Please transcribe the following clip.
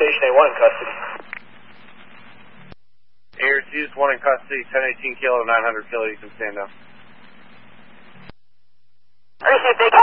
Station A1 in custody. Air Juice 1 in custody, 1018 kilo, 900 kilo, you can stand up. Appreciate it,